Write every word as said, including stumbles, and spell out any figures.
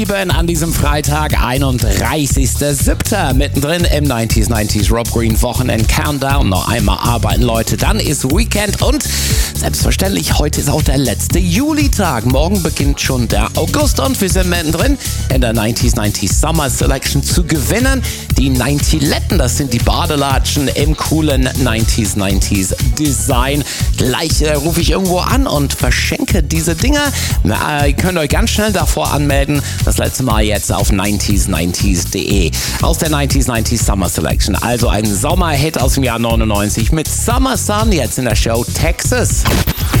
An diesem Freitag, einunddreißigster siebter Mittendrin im neunziger neunzig Rob Green Wochenend Countdown. Noch einmal arbeiten, Leute, dann ist Weekend und selbstverständlich, heute ist auch der letzte Julitag. Morgen beginnt schon der August und wir sind mittendrin in der neunziger neunzig Summer Selection zu gewinnen. Die neunziletten, das sind die Badelatschen im coolen neunziger neunzig Design. Gleich äh, rufe ich irgendwo an und verschenke diese Dinger. Na, ihr könnt euch ganz schnell davor anmelden. Das letzte Mal jetzt auf neunziger neunzig punkt de. Aus der neunziger neunzig Summer Selection. Also ein Sommerhit aus dem Jahr neunundneunzig mit Summer Sun, jetzt in der Show Texas.